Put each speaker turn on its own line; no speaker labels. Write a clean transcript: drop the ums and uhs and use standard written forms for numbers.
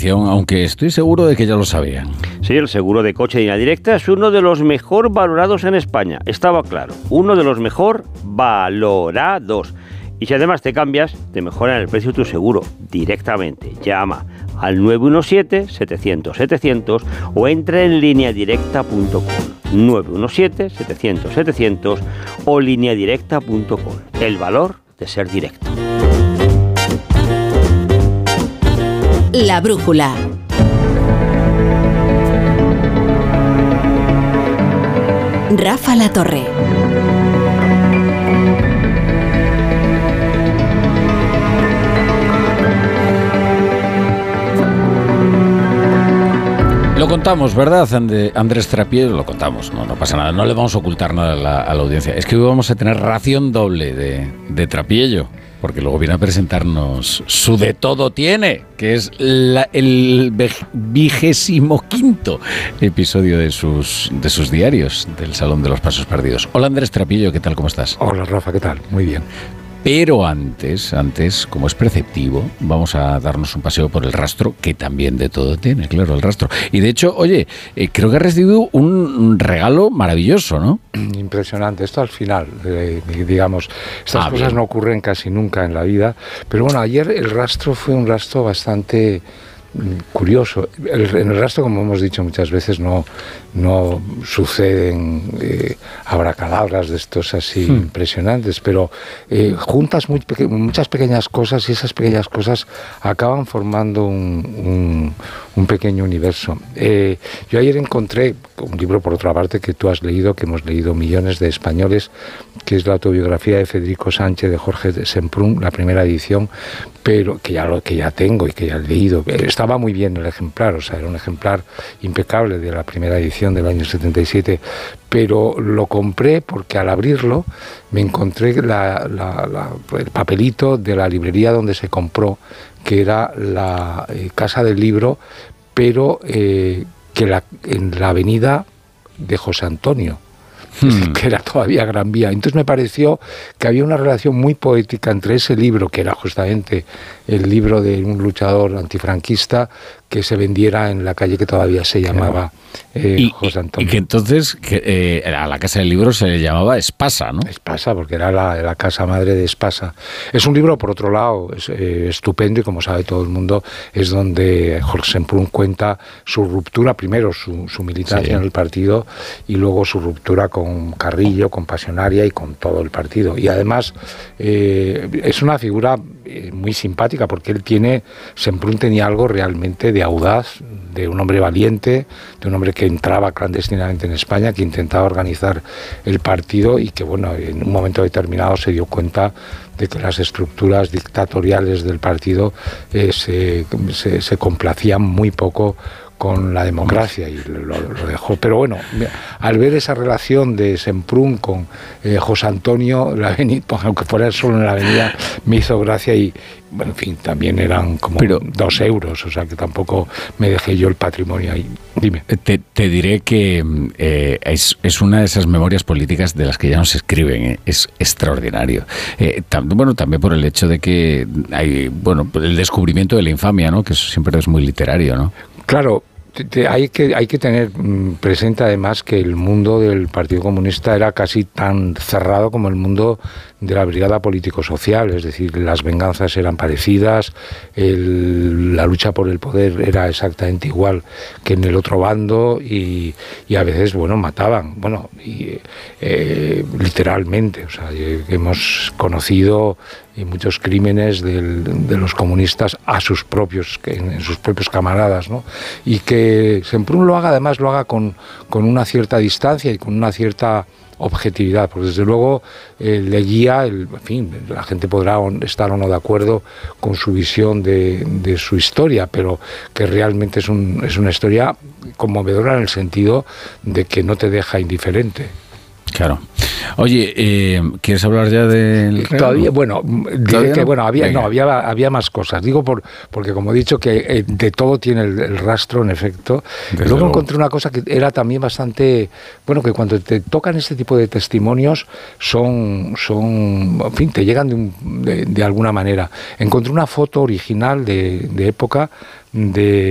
atención, aunque estoy seguro de que ya lo sabían.
Sí, el seguro de coche de línea directa es uno de los mejor valorados en España. Estaba claro, uno de los mejor valorados. Y si además te cambias, te mejoran el precio de tu seguro directamente. Llama al 917-700-700 o entra en lineadirecta.com. 917-700-700 o lineadirecta.com. El valor de ser directo.
La brújula. Rafa La Torre.
Lo contamos, ¿verdad, Andrés Trapiello? Lo contamos, no pasa nada, no le vamos a ocultar nada a la audiencia. Es que hoy vamos a tener ración doble de Trapiello, porque luego viene a presentarnos su De Todo Tiene, que es el 25º episodio de sus diarios del Salón de los Pasos Perdidos. Hola Andrés Trapiello, ¿qué tal? ¿Cómo estás?
Hola Rafa, ¿qué tal? Muy bien.
Pero antes, como es preceptivo, vamos a darnos un paseo por el rastro, que también de todo tiene, claro, el rastro. Y de hecho, oye, creo que has recibido un regalo maravilloso, ¿no?
Impresionante. Esto al final, digamos, estas cosas
bien.
no ocurren casi nunca en la vida. Pero bueno, ayer el rastro fue un rastro bastante curioso. En el rastro, como hemos dicho muchas veces, no suceden abracadabras de estos así impresionantes, pero juntas muchas pequeñas cosas y esas pequeñas cosas acaban formando un pequeño universo. Yo ayer encontré un libro, por otra parte, que tú has leído, que hemos leído millones de españoles, que es la autobiografía de Federico Sánchez de Jorge Semprún, la primera edición, pero que ya tengo y que ya he leído. Estaba muy bien el ejemplar, o sea, era un ejemplar impecable de la primera edición del año 77, pero lo compré porque al abrirlo me encontré el papelito de la librería donde se compró, que era la Casa del Libro, pero en la avenida de José Antonio, que era todavía Gran Vía. Entonces me pareció que había una relación muy poética entre ese libro, que era justamente el libro de un luchador antifranquista, que se vendiera en la calle que todavía se llamaba José Antonio.
Y que entonces a la Casa del Libro se le llamaba Espasa, ¿no?
Espasa, porque era la casa madre de Espasa. Es un libro, por otro lado, estupendo, y como sabe todo el mundo, es donde Jorge Semprún cuenta su ruptura, primero su militancia en el partido, y luego su ruptura con Carrillo, con Pasionaria y con todo el partido. Y además es una figura muy simpática, porque Semprún tenía algo realmente de audaz, de un hombre valiente, de un hombre que entraba clandestinamente en España, que intentaba organizar el partido y que, bueno, en un momento determinado se dio cuenta de que las estructuras dictatoriales del partido se complacían muy poco con la democracia, y lo dejó. Pero bueno, al ver esa relación de Semprún con José Antonio, aunque fuera solo en la avenida, me hizo gracia. Y bueno, en fin, también eran como 2 euros, o sea que tampoco me dejé yo el patrimonio ahí. Dime.
Te diré que es una de esas memorias políticas de las que ya no se escriben, es extraordinario. También por el hecho de que hay, el descubrimiento de la infamia, ¿no? Que eso siempre es muy literario, ¿no?
Claro. Hay que tener presente además que el mundo del Partido Comunista era casi tan cerrado como el mundo de la brigada político-social, es decir, las venganzas eran parecidas, la lucha por el poder era exactamente igual que en el otro bando, y a veces, mataban, literalmente. O sea, hemos conocido muchos crímenes de los comunistas en sus propios camaradas, ¿no? Y que Semprún lo haga con una cierta distancia y con una cierta objetividad, porque desde luego le guía, la gente podrá estar o no de acuerdo con su visión de su historia, pero que realmente es una historia conmovedora en el sentido de que no te deja indiferente.
Claro. Oye, ¿quieres hablar ya del
todavía? Había más cosas. Digo porque como he dicho que de todo tiene el rastro, en efecto.
Desde
luego
luego
encontré una cosa que era también bastante, que cuando te tocan este tipo de testimonios son en fin, te llegan de alguna manera. Encontré una foto original de época de